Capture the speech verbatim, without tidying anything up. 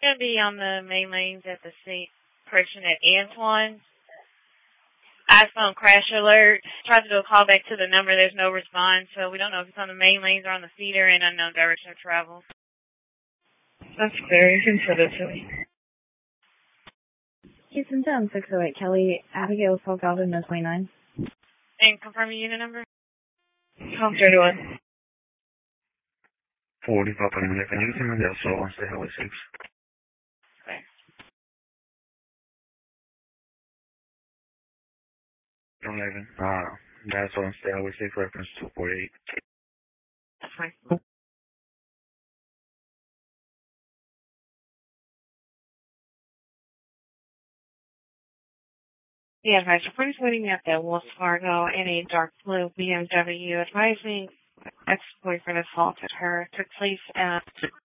going to be on the main lanes at the seat, approaching at Antoine. iPhone crash alert. Tried to do a call back to the number. There's no response, so we don't know if it's on the main lanes or on the feeder and unknown direction of travel. That's clear. You can send it to me. Houston seven six oh eight Kelly, Abigail Fall Galvin, no twenty-nine. And confirm your unit number? Tom thirty-one. forty, Papa Lima, can you send me the assault on State Highway six? Okay. eleven. Uh, that's on State Highway six, reference two forty-eight. That's fine. Yeah, advice. Reporters waiting at the Wells Fargo in a dark blue B M W. Advising ex-boyfriend assaulted her. Took place at